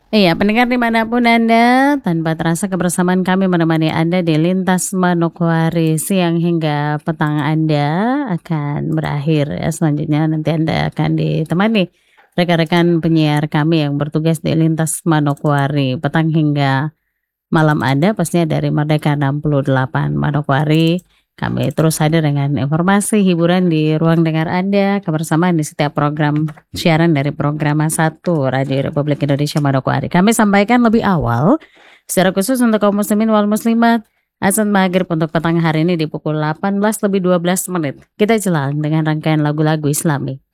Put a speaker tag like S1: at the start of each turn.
S1: Iya, pendengar dimanapun Anda, tanpa terasa kebersamaan kami menemani Anda di Lintas Manokwari siang hingga petang Anda akan berakhir ya. Selanjutnya nanti Anda akan ditemani rekan-rekan penyiar kami yang bertugas di Lintas Manokwari petang hingga malam Anda pastinya dari Merdeka 68 Manokwari. Kami terus hadir dengan informasi hiburan di ruang dengar Anda, kebersamaan di setiap program siaran dari Programa 1 Radio Republik Indonesia Manokwari. Kami sampaikan lebih awal secara khusus untuk kaum muslimin wal muslimat. Azan maghrib untuk petang hari ini di pukul 18 lebih 12 menit. Kita jelang dengan rangkaian lagu-lagu Islami.